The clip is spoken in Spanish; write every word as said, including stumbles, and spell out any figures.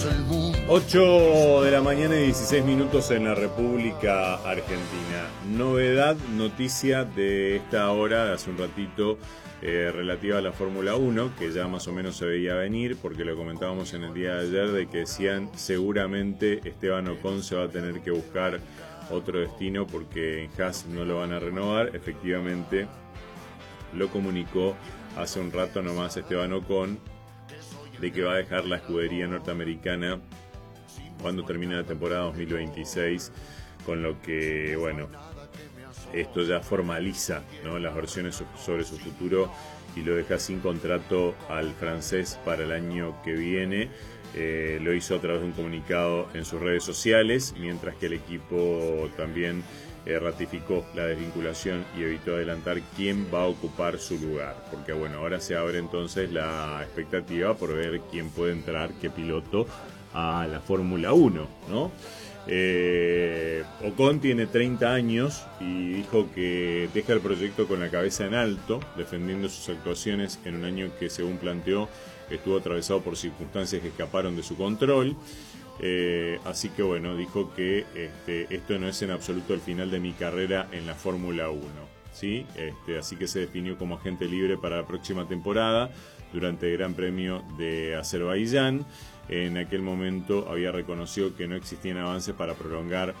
ocho de la mañana y dieciséis minutos en la República Argentina. Novedad, noticia de esta hora, de hace un ratito, eh, relativa a la Fórmula uno, que ya más o menos se veía venir, porque lo comentábamos en el día de ayer, de que decían seguramente Esteban Ocon se va a tener que buscar otro destino porque en Haas no lo van a renovar. Efectivamente, lo comunicó hace un rato nomás Esteban Ocon, de que va a dejar la escudería norteamericana cuando termine la temporada dos mil veintiséis, con lo que, bueno, esto ya formaliza, ¿no?, las versiones sobre su futuro y lo deja sin contrato al francés para el año que viene. Eh, lo hizo a través de un comunicado en sus redes sociales, mientras que el equipo también eh, ratificó la desvinculación y evitó adelantar quién va a ocupar su lugar, porque bueno, ahora se abre entonces la expectativa por ver quién puede entrar, qué piloto, a la Fórmula uno, ¿no? Eh, Ocon tiene treinta años y dijo que deja el proyecto con la cabeza en alto, defendiendo sus actuaciones en un año que, según planteó, estuvo atravesado por circunstancias que escaparon de su control. Eh, así que bueno, dijo que este, esto no es en absoluto el final de mi carrera en la Fórmula uno, ¿sí? Este, así que se definió como agente libre para la próxima temporada durante el Gran Premio de Azerbaiyán. En aquel momento había reconocido que no existían avances para prolongar